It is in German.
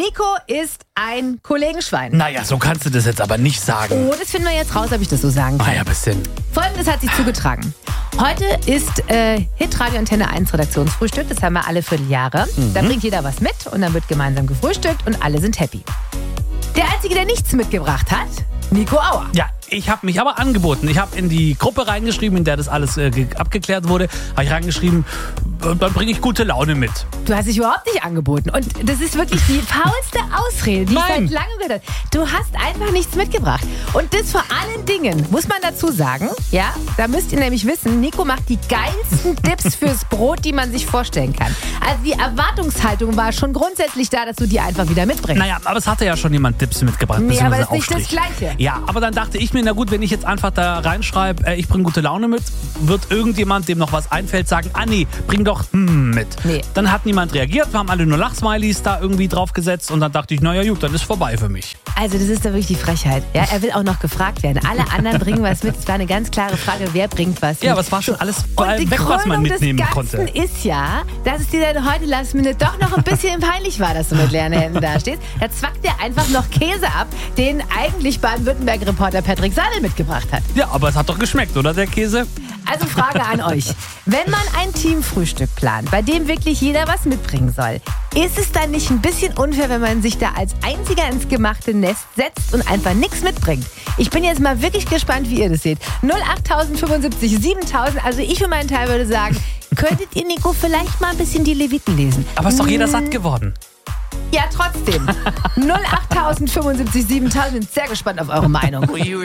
Nico ist ein Kollegenschwein. Naja, so kannst du das jetzt aber nicht sagen. Oh, das finden wir jetzt raus, ob ich das so sagen kann. Ah ja, bisschen. Folgendes hat sich zugetragen. Heute ist Hitradio Antenne 1 Redaktionsfrühstück. Das haben wir alle Vierteljahre. Da bringt jeder was mit und dann wird gemeinsam gefrühstückt und alle sind happy. Der Einzige, der nichts mitgebracht hat, Nico Auer. Ja, ich habe mich aber angeboten. Ich habe in die Gruppe reingeschrieben, in der das alles abgeklärt wurde, habe ich reingeschrieben, dann bringe ich gute Laune mit. Du hast dich überhaupt nicht angeboten. Und das ist wirklich die faulste Ausrede, die ich seit langem gehört habe. Du hast einfach nichts mitgebracht. Und das vor allen Dingen, muss man dazu sagen, ja, da müsst ihr nämlich wissen, Nico macht die geilsten Dips fürs Brot, die man sich vorstellen kann. Also die Erwartungshaltung war schon grundsätzlich da, dass du die einfach wieder mitbringst. Naja, aber es hatte ja schon jemand Dips mitgebracht. Nee, aber das ist Aufstrich. nicht das Gleiche. Ja, aber dann dachte ich mir, na gut, wenn ich jetzt einfach da reinschreibe, ich bringe gute Laune mit, wird irgendjemand, dem noch was einfällt, sagen, nee, bring doch mit. Nee. Dann hat niemand reagiert, wir haben alle nur Lachsmileys da irgendwie draufgesetzt und dann dachte ich, naja gut, dann ist vorbei für mich. Also das ist doch wirklich die Frechheit. Ja, er will auch noch gefragt werden. Alle anderen bringen was mit. Es war eine ganz klare Frage, wer bringt was mit. Ja, aber es war schon alles Und die weg, was man mitnehmen des konnte. Ganzen ist ja, dass es dir dann heute Last Minute doch noch ein bisschen peinlich war, dass du mit leeren Händen da stehst. Da zwackt er einfach noch Käse ab, den eigentlich Baden-Württemberg-Reporter Patrick Sadel mitgebracht hat. Ja, aber es hat doch geschmeckt, oder, der Käse? Also Frage an euch. Wenn man ein Teamfrühstück plant, bei dem wirklich jeder was mitbringen soll, ist es dann nicht ein bisschen unfair, wenn man sich da als Einziger ins gemachte Nest setzt und einfach nichts mitbringt? Ich bin jetzt mal wirklich gespannt, wie ihr das seht. 08075 7000, also ich für meinen Teil würde sagen, könntet ihr, Nico, vielleicht mal ein bisschen die Leviten lesen? Aber ist doch jeder satt geworden. Ja, trotzdem. 08075 7000, bin sehr gespannt auf eure Meinung.